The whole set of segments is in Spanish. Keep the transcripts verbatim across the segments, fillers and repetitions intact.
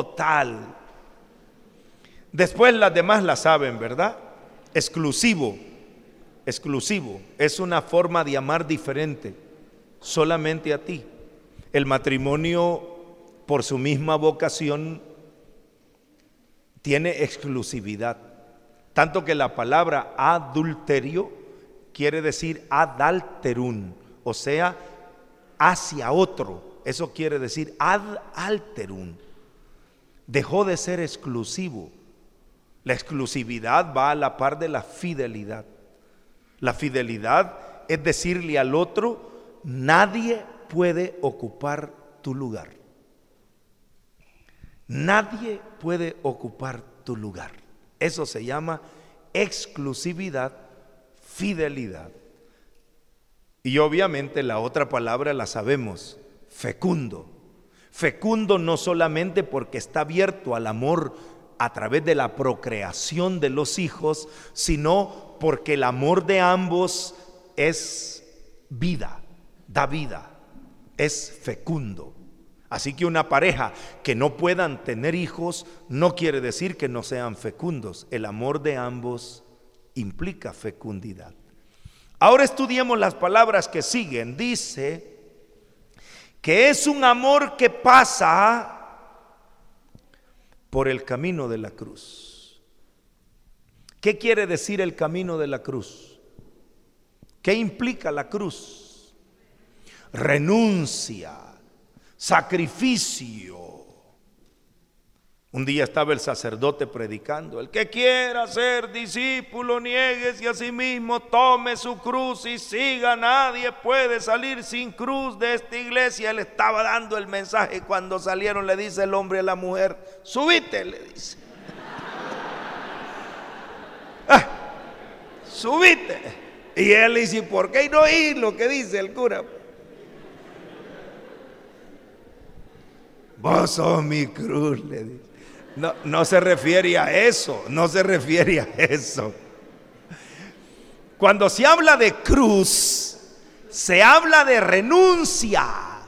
total. Después las demás la saben, ¿verdad? Exclusivo, exclusivo. Es una forma de amar diferente, solamente a ti. El matrimonio, por su misma vocación, tiene exclusividad. Tanto que la palabra adulterio quiere decir adalterun, o sea, hacia otro. Eso quiere decir ad alterum. Dejó de ser exclusivo. La exclusividad va a la par de la fidelidad. La fidelidad es decirle al otro: nadie puede ocupar tu lugar. Nadie puede ocupar tu lugar. Eso se llama exclusividad, fidelidad. Y obviamente la otra palabra la sabemos: fecundo. Fecundo no solamente porque está abierto al amor a través de la procreación de los hijos, sino porque el amor de ambos es vida, da vida, es fecundo. Así que una pareja que no puedan tener hijos no quiere decir que no sean fecundos. El amor de ambos implica fecundidad. Ahora estudiemos las palabras que siguen. Dice que es un amor que pasa por el camino de la cruz. ¿Qué quiere decir el camino de la cruz? ¿Qué implica la cruz? Renuncia, sacrificio. Un día estaba el sacerdote predicando: el que quiera ser discípulo, niéguese a sí mismo, tome su cruz y siga. Nadie puede salir sin cruz de esta iglesia. Él estaba dando el mensaje. Cuando salieron, le dice el hombre a la mujer: subite, le dice. Ah, subite. Y él dice: ¿por qué no oír lo que dice el cura? Vos sos mi cruz, le dice. No, no se refiere a eso, no se refiere a eso. Cuando se habla de cruz, se habla de renuncia.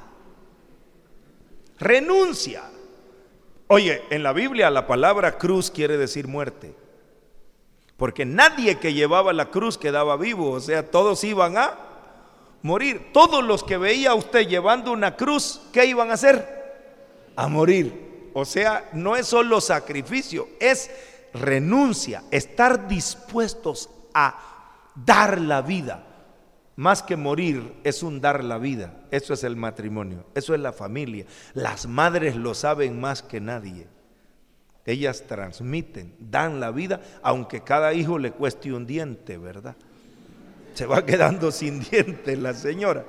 Renuncia. Oye, en la Biblia la palabra cruz quiere decir muerte, porque nadie que llevaba la cruz quedaba vivo, o sea, todos iban a morir. Todos los que veía usted llevando una cruz, ¿qué iban a hacer? A morir. O sea, no es solo sacrificio, es renuncia, estar dispuestos a dar la vida. Más que morir, es un dar la vida. Eso es el matrimonio, eso es la familia. Las madres lo saben más que nadie. Ellas transmiten, dan la vida, aunque cada hijo le cueste un diente, ¿verdad? Se va quedando sin dientes la señora.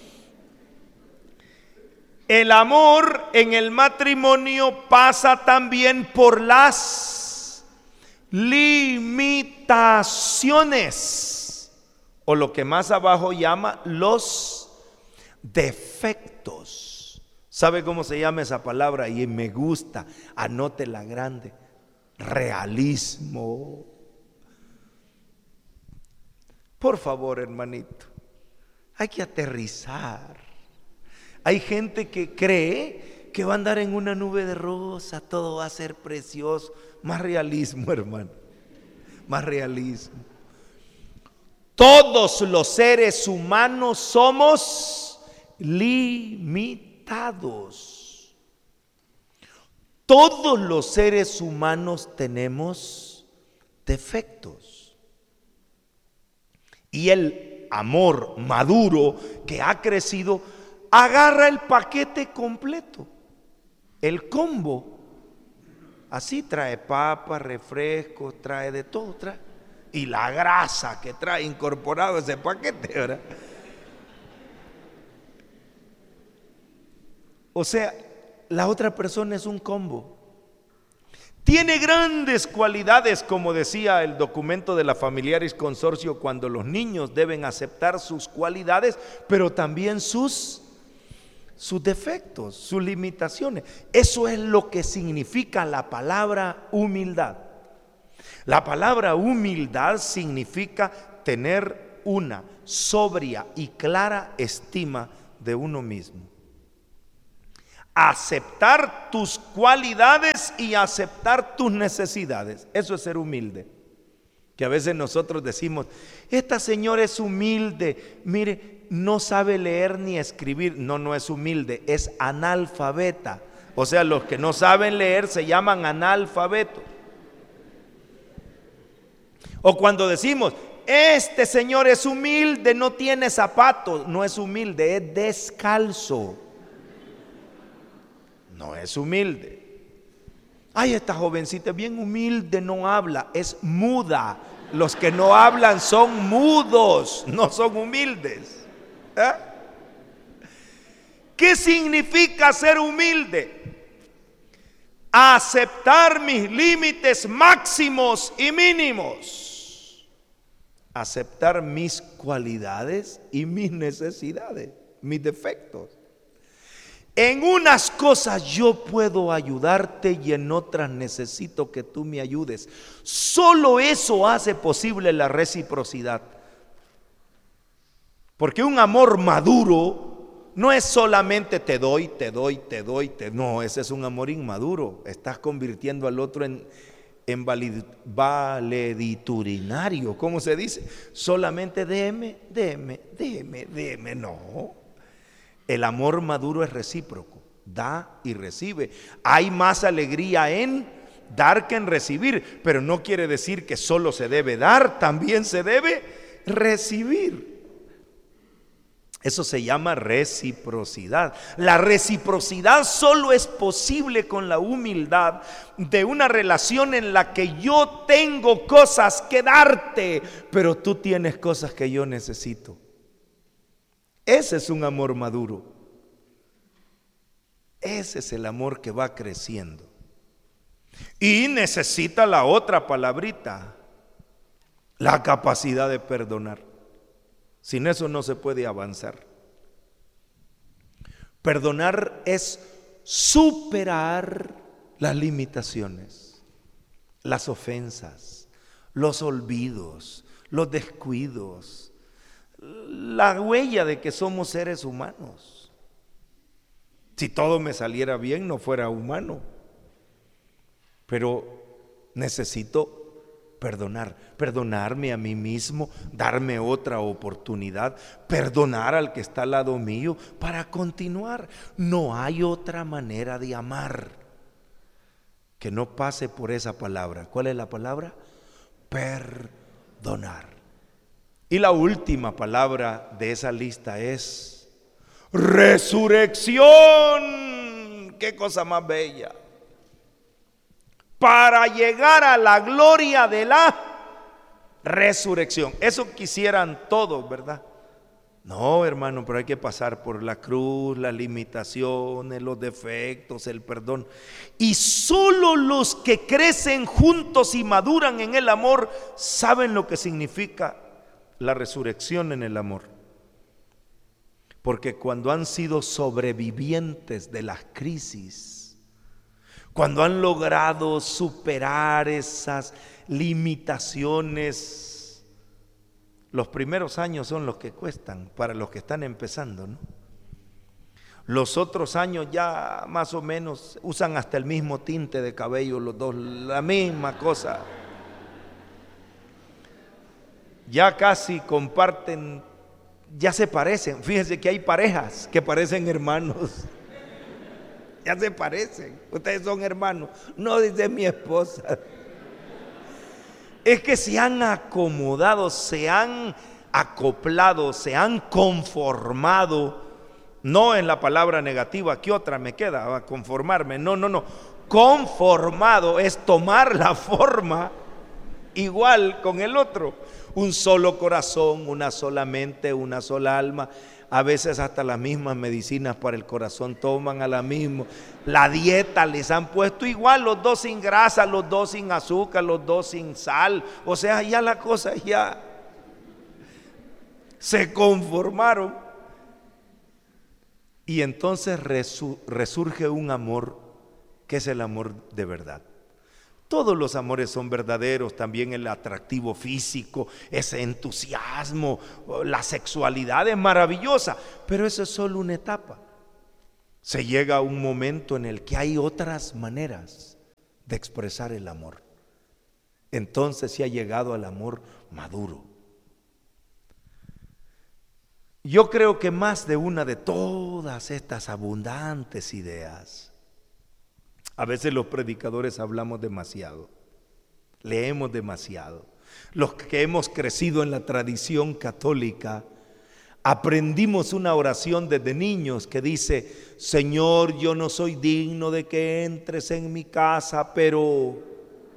El amor en el matrimonio pasa también por las limitaciones, o lo que más abajo llama los defectos. ¿Sabe cómo se llama esa palabra? Y me gusta, anótela grande: realismo. Por favor, hermanito, hay que aterrizar. Hay gente que cree que va a andar en una nube de rosa, todo va a ser precioso. Más realismo, hermano, más realismo. Todos los seres humanos somos limitados. Todos los seres humanos tenemos defectos. Y el amor maduro que ha crecido agarra el paquete completo, el combo. Así trae papas, refrescos, trae de todo, trae. Y la grasa que trae incorporado ese paquete, ¿verdad? O sea, la otra persona es un combo. Tiene grandes cualidades, como decía el documento de la Familiaris Consorcio, cuando los niños deben aceptar sus cualidades, pero también sus sus defectos, sus limitaciones. Eso es lo que significa la palabra humildad. La palabra humildad significa tener una sobria y clara estima de uno mismo. Aceptar tus cualidades y aceptar tus necesidades. Eso es ser humilde. Que a veces nosotros decimos, esta señora es humilde, mire, no sabe leer ni escribir. No, no es humilde, es analfabeta. O sea, los que no saben leer se llaman analfabetos. O cuando decimos, este señor es humilde, no tiene zapatos. No es humilde, es descalzo. No es humilde. Ay, esta jovencita es bien humilde, no habla, es muda. Los que no hablan son mudos, no son humildes. ¿Eh? ¿Qué significa ser humilde? Aceptar mis límites máximos y mínimos. Aceptar mis cualidades y mis necesidades, mis defectos. En unas cosas yo puedo ayudarte y en otras necesito que tú me ayudes. Solo eso hace posible la reciprocidad. Porque un amor maduro no es solamente te doy, te doy, te doy, te... No, ese es un amor inmaduro. Estás convirtiendo al otro en, en valid, valedicturinario. ¿Cómo se dice? Solamente déme, déme, déme, déme. No. El amor maduro es recíproco, da y recibe. Hay más alegría en dar que en recibir, pero no quiere decir que solo se debe dar, también se debe recibir. Eso se llama reciprocidad. La reciprocidad solo es posible con la humildad de una relación en la que yo tengo cosas que darte, pero tú tienes cosas que yo necesito. Ese es un amor maduro. Ese es el amor que va creciendo. Y necesita la otra palabrita, la capacidad de perdonar. Sin eso no se puede avanzar. Perdonar es superar las limitaciones, las ofensas, los olvidos, los descuidos, la huella de que somos seres humanos. Si todo me saliera bien, no fuera humano. Pero necesito perdonar, perdonarme a mí mismo, darme otra oportunidad, perdonar al que está al lado mío para continuar. No hay otra manera de amar que no pase por esa palabra. ¿Cuál es la palabra? Perdonar. Y la última palabra de esa lista es resurrección. ¡Qué cosa más bella! Para llegar a la gloria de la resurrección. Eso quisieran todos, ¿verdad? No, hermano, pero hay que pasar por la cruz, las limitaciones, los defectos, el perdón. Y solo los que crecen juntos y maduran en el amor saben lo que significa la resurrección en el amor. Porque cuando han sido sobrevivientes de las crisis, cuando han logrado superar esas limitaciones, los primeros años son los que cuestan para los que están empezando, ¿no? Los otros años ya más o menos usan hasta el mismo tinte de cabello los dos, la misma cosa. Ya casi comparten, ya se parecen. Fíjense que hay parejas que parecen hermanos. Ya se parecen. Ustedes son hermanos. No, dice mi esposa. Es que se han acomodado, se han acoplado, se han conformado. No en la palabra negativa, ¿qué otra me queda? A conformarme. No, no, no. Conformado es tomar la forma igual con el otro. Un solo corazón, una sola mente, una sola alma. A veces hasta las mismas medicinas para el corazón toman a la misma. La dieta les han puesto igual, los dos sin grasa, los dos sin azúcar, los dos sin sal. O sea, ya la cosa ya se conformaron. Y entonces resurge un amor que es el amor de verdad. Todos los amores son verdaderos, también el atractivo físico, ese entusiasmo, la sexualidad es maravillosa, pero eso es solo una etapa. se llega a un momento en el que hay otras maneras de expresar el amor. Entonces se ha llegado al amor maduro. Yo creo que más de una de todas estas abundantes ideas, a veces los predicadores hablamos demasiado, leemos demasiado. Los que hemos crecido en la tradición católica, aprendimos una oración desde niños que dice: Señor, yo no soy digno de que entres en mi casa, pero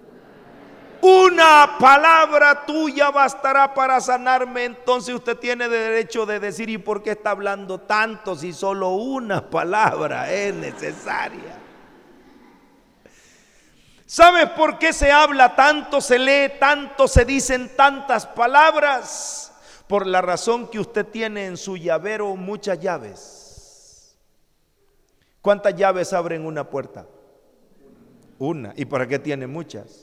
una palabra tuya bastará para sanarme. Entonces usted tiene derecho de decir: ¿y por qué está hablando tanto si solo una palabra es necesaria? ¿Sabes por qué se habla tanto, se lee tanto, se dicen tantas palabras? Por la razón que usted tiene en su llavero muchas llaves. ¿Cuántas llaves abren una puerta? Una. ¿Y para qué tiene muchas?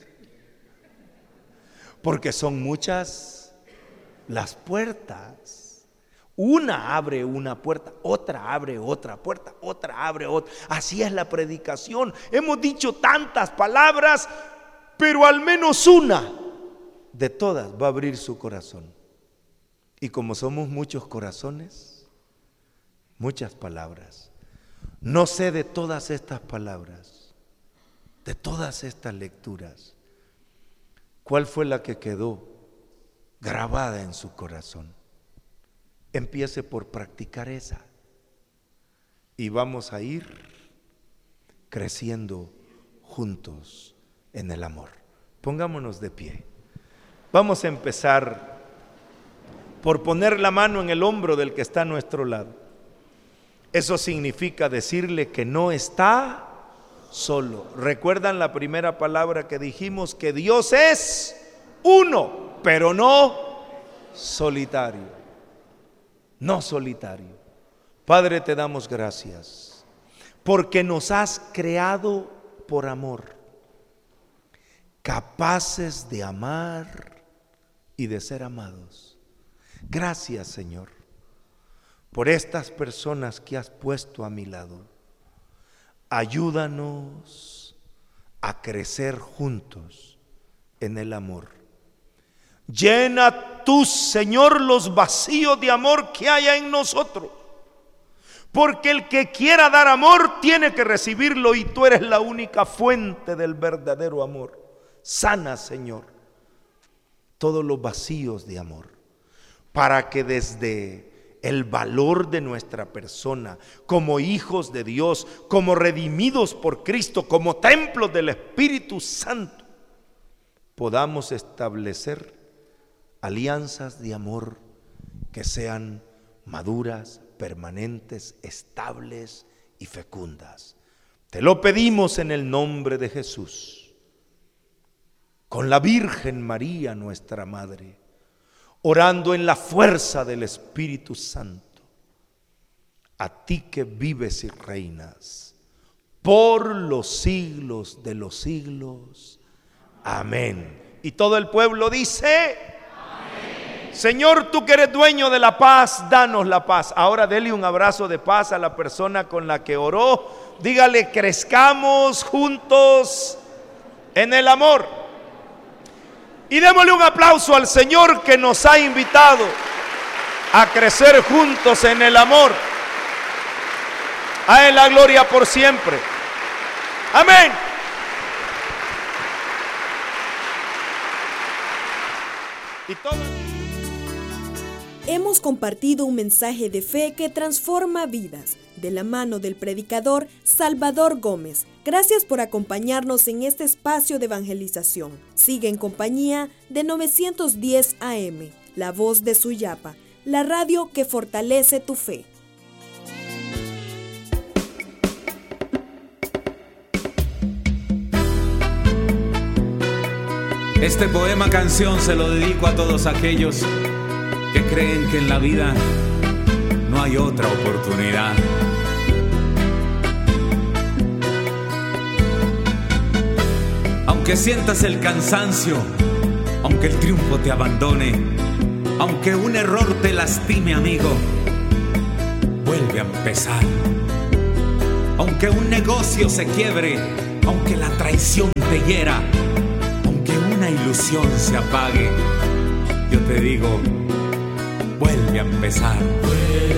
Porque son muchas las puertas. Una abre una puerta, otra abre otra puerta, otra abre otra. Así es la predicación. Hemos dicho tantas palabras, pero al menos una de todas va a abrir su corazón. Y como somos muchos corazones, muchas palabras. No sé de todas estas palabras, de todas estas lecturas, ¿cuál fue la que quedó grabada en su corazón? Empiece por practicar esa y vamos a ir creciendo juntos en el amor. Pongámonos de pie. Vamos a empezar por poner la mano en el hombro del que está a nuestro lado. Eso significa decirle que no está solo. ¿Recuerdan la primera palabra que dijimos? Que Dios es uno, pero no solitario. No solitario. Padre, te damos gracias porque nos has creado por amor, capaces de amar y de ser amados. Gracias, Señor, por estas personas que has puesto a mi lado. Ayúdanos a crecer juntos en el amor. Llena tú, Señor, los vacíos de amor que haya en nosotros, porque el que quiera dar amor tiene que recibirlo y tú eres la única fuente del verdadero amor. Sana, Señor, todos los vacíos de amor, para que desde el valor de nuestra persona, como hijos de Dios, como redimidos por Cristo, como templos del Espíritu Santo, podamos establecer alianzas de amor que sean maduras, permanentes, estables y fecundas. Te lo pedimos en el nombre de Jesús, con la Virgen María, nuestra Madre, orando en la fuerza del Espíritu Santo, a ti que vives y reinas por los siglos de los siglos. Amén. Y todo el pueblo dice: Señor, tú que eres dueño de la paz, danos la paz. Ahora dele un abrazo de paz a la persona con la que oró. Dígale: crezcamos juntos en el amor. Y démosle un aplauso al Señor que nos ha invitado a crecer juntos en el amor. A Él la gloria por siempre. Amén. Y todo. Hemos compartido un mensaje de fe que transforma vidas, de la mano del predicador Salvador Gómez. Gracias por acompañarnos en este espacio de evangelización. Sigue en compañía de novecientos diez A M, La Voz de Suyapa, la radio que fortalece tu fe. Este poema canción se lo dedico a todos aquellos que creen que en la vida no hay otra oportunidad. Aunque sientas el cansancio, aunque el triunfo te abandone, aunque un error te lastime, amigo, vuelve a empezar. Aunque un negocio se quiebre, aunque la traición te hiera, aunque una ilusión se apague, yo te digo, vuelve a empezar.